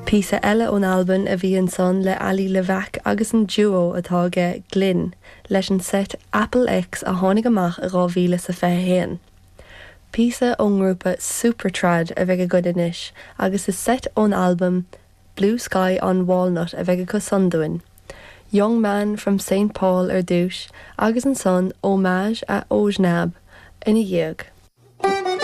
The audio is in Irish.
Píosa eile ón Alban a bhí an son le Ali Levesque agus an duo atá ge Glyn leis an set Apple X a tháinig amach a 2021. Píosa ón grúpa Supertrad a bheith go inis agus is set ón album Blue Sky on Walnut a bheith go sundoin. Young Man from St. Paul ar dúis agus an son Homage a Ojnab ina dhiog.